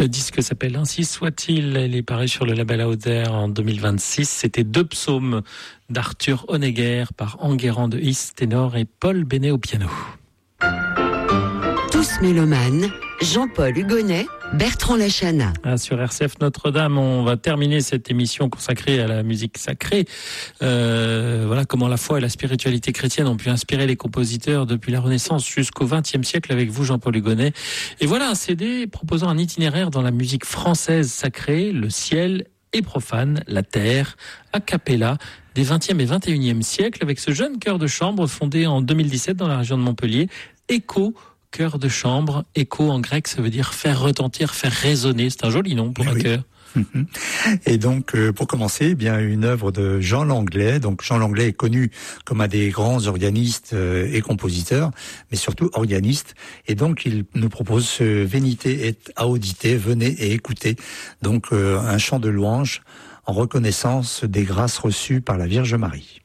Le disque s'appelle Ainsi soit-il. Il est paru sur le label Auder en 2026. C'était 2 psaumes d'Arthur Honegger par Enguerrand de Is, ténor, et Paul Bénet au piano. Tous mélomanes, Jean-Paul Hugonnet, Bertrand Lachana. Sur RCF Notre-Dame, on va terminer cette émission consacrée à la musique sacrée. Voilà comment la foi et la spiritualité chrétienne ont pu inspirer les compositeurs depuis la Renaissance jusqu'au XXe siècle avec vous, Jean-Paul Hugonnet. Et voilà un CD proposant un itinéraire dans la musique française sacrée, le ciel et profane, la terre, a cappella, des 20e et 21e siècles, avec ce jeune chœur de chambre fondé en 2017 dans la région de Montpellier, Echo, chœur de chambre. Écho en grec, ça veut dire faire retentir, faire résonner. C'est un joli nom pour un chœur. Et donc, pour commencer, eh bien une œuvre de Jean Langlais. Donc, Jean Langlais est connu comme un des grands organistes et compositeurs, mais surtout organiste. Et donc, il nous propose ce Venite et audite, venez et écoutez. Donc, un chant de louange en reconnaissance des grâces reçues par la Vierge Marie.